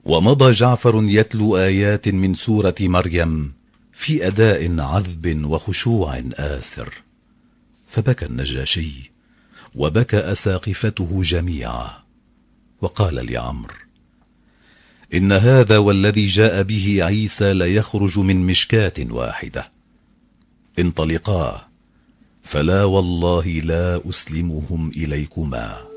ومضى جعفر يتلو آيات من سورة مريم في أداء عذب وخشوع آسر، فبكى النجاشي وبكى أساقفته جميعا، وقال لعمرو: إن هذا والذي جاء به عيسى ليخرج من مشكاة واحدة، انطلقا فلا والله لا أسلمهم إليكما.